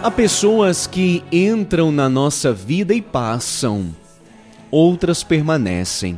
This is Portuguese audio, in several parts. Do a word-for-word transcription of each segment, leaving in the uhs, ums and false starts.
Há pessoas que entram na nossa vida e passam, outras permanecem.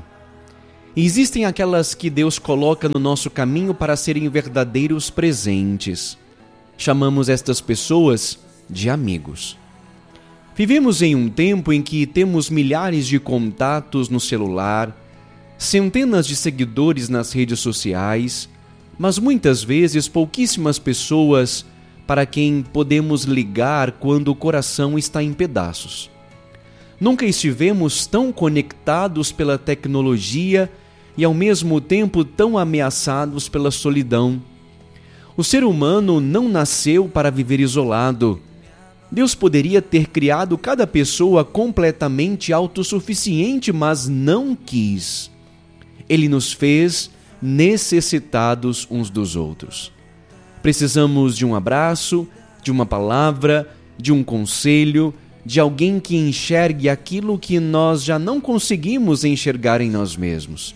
E existem aquelas que Deus coloca no nosso caminho para serem verdadeiros presentes. Chamamos estas pessoas de amigos. Vivemos em um tempo em que temos milhares de contatos no celular, centenas de seguidores nas redes sociais, mas muitas vezes pouquíssimas pessoas para quem podemos ligar quando o coração está em pedaços. Nunca estivemos tão conectados pela tecnologia e ao mesmo tempo tão ameaçados pela solidão. O ser humano não nasceu para viver isolado. Deus poderia ter criado cada pessoa completamente autossuficiente, mas não quis. Ele nos fez necessitados uns dos outros. Precisamos de um abraço, de uma palavra, de um conselho, de alguém que enxergue aquilo que nós já não conseguimos enxergar em nós mesmos.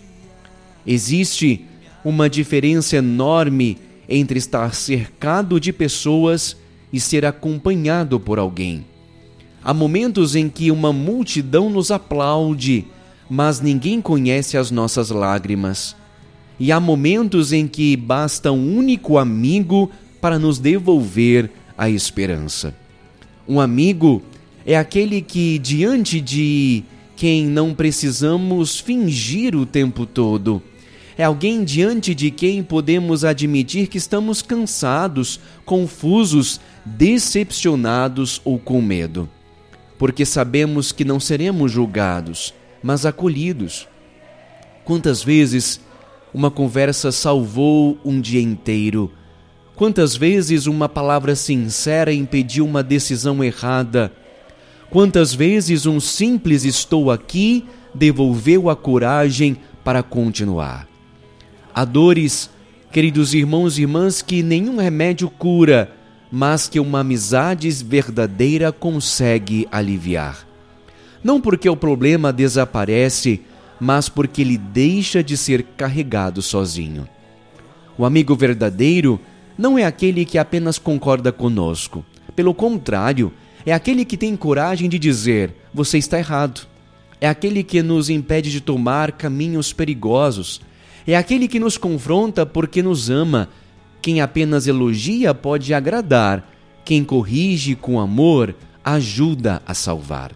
Existe uma diferença enorme entre estar cercado de pessoas e ser acompanhado por alguém. Há momentos em que uma multidão nos aplaude, mas ninguém conhece as nossas lágrimas. E há momentos em que basta um único amigo para nos devolver a esperança. Um amigo é aquele que, diante de quem não precisamos fingir o tempo todo, é alguém diante de quem podemos admitir que estamos cansados, confusos, decepcionados ou com medo. Porque sabemos que não seremos julgados, mas acolhidos. Quantas vezes uma conversa salvou um dia inteiro? Quantas vezes uma palavra sincera impediu uma decisão errada? Quantas vezes um simples "estou aqui" devolveu a coragem para continuar? Há dores, queridos irmãos e irmãs, que nenhum remédio cura, mas que uma amizade verdadeira consegue aliviar. Não porque o problema desaparece, mas porque ele deixa de ser carregado sozinho. O amigo verdadeiro não é aquele que apenas concorda conosco. Pelo contrário, é aquele que tem coragem de dizer: você está errado. É aquele que nos impede de tomar caminhos perigosos. É aquele que nos confronta porque nos ama. Quem apenas elogia pode agradar. Quem corrige com amor ajuda a salvar.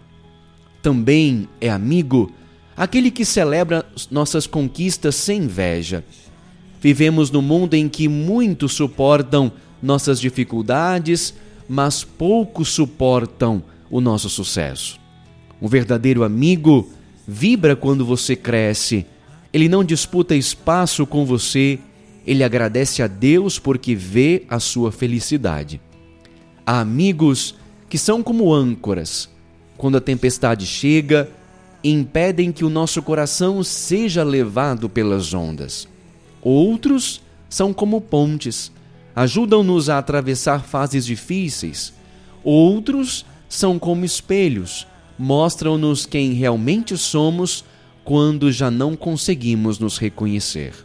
Também é amigo aquele que celebra nossas conquistas sem inveja. Vivemos num mundo em que muitos suportam nossas dificuldades, mas poucos suportam o nosso sucesso. Um verdadeiro amigo vibra quando você cresce. Ele não disputa espaço com você, ele agradece a Deus porque vê a sua felicidade. Há amigos que são como âncoras. Quando a tempestade chega, impedem que o nosso coração seja levado pelas ondas. Outros são como pontes, ajudam-nos a atravessar fases difíceis. Outros são como espelhos, mostram-nos quem realmente somos quando já não conseguimos nos reconhecer.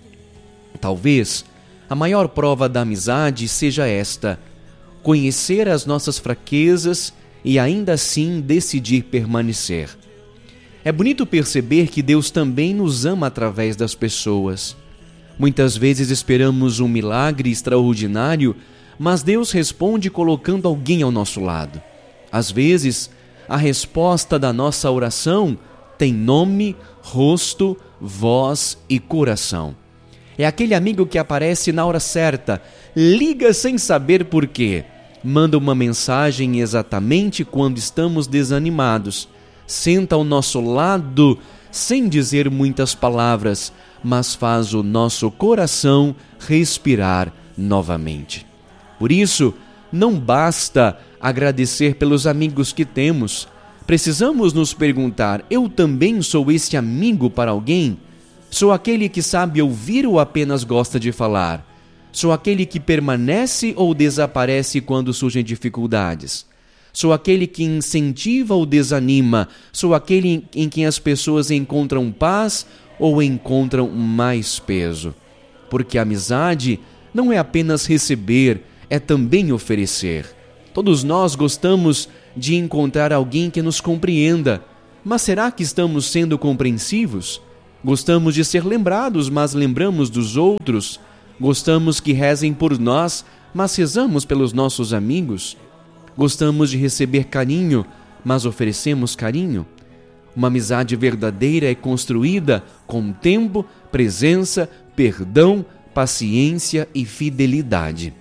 Talvez a maior prova da amizade seja esta: conhecer as nossas fraquezas e ainda assim decidir permanecer. É bonito perceber que Deus também nos ama através das pessoas. Muitas vezes esperamos um milagre extraordinário, mas Deus responde colocando alguém ao nosso lado. Às vezes, a resposta da nossa oração tem nome, rosto, voz e coração. É aquele amigo que aparece na hora certa, liga sem saber por quê, manda uma mensagem exatamente quando estamos desanimados, senta ao nosso lado sem dizer muitas palavras, mas faz o nosso coração respirar novamente. Por isso, não basta agradecer pelos amigos que temos. Precisamos nos perguntar: eu também sou esse amigo para alguém? Sou aquele que sabe ouvir ou apenas gosta de falar? Sou aquele que permanece ou desaparece quando surgem dificuldades? Sou aquele que incentiva ou desanima? Sou aquele em quem as pessoas encontram paz ou encontram mais peso? Porque a amizade não é apenas receber, é também oferecer. Todos nós gostamos de encontrar alguém que nos compreenda, mas será que estamos sendo compreensivos? Gostamos de ser lembrados, mas lembramos dos outros. Gostamos que rezem por nós, mas rezamos pelos nossos amigos. Gostamos de receber carinho, mas oferecemos carinho. Uma amizade verdadeira é construída com tempo, presença, perdão, paciência e fidelidade.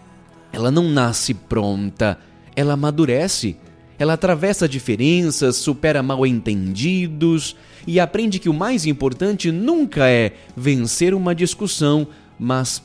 Ela não nasce pronta, ela amadurece. Ela atravessa diferenças, supera mal-entendidos e aprende que o mais importante nunca é vencer uma discussão, mas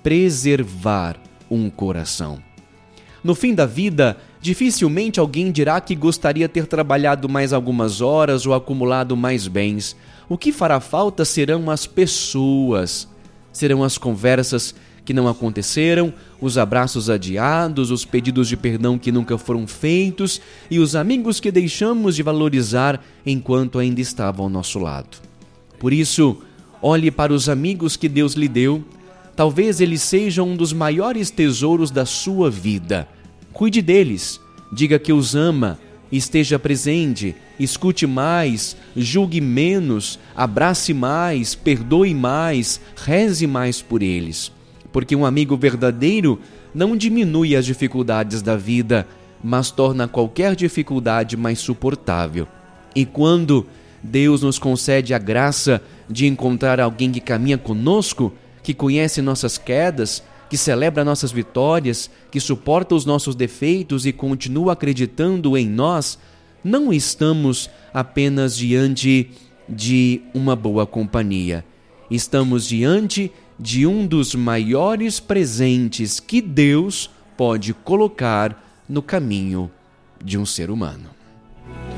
preservar um coração. No fim da vida, dificilmente alguém dirá que gostaria ter trabalhado mais algumas horas ou acumulado mais bens. O que fará falta serão as pessoas, serão as conversas que não aconteceram, os abraços adiados, os pedidos de perdão que nunca foram feitos e os amigos que deixamos de valorizar enquanto ainda estavam ao nosso lado. Por isso, olhe para os amigos que Deus lhe deu. Talvez eles sejam um dos maiores tesouros da sua vida. Cuide deles, diga que os ama, esteja presente, escute mais, julgue menos, abrace mais, perdoe mais, reze mais por eles. Porque um amigo verdadeiro não diminui as dificuldades da vida, mas torna qualquer dificuldade mais suportável. E quando Deus nos concede a graça de encontrar alguém que caminha conosco, que conhece nossas quedas, que celebra nossas vitórias, que suporta os nossos defeitos e continua acreditando em nós, não estamos apenas diante de uma boa companhia. Estamos diante de um dos maiores presentes que Deus pode colocar no caminho de um ser humano.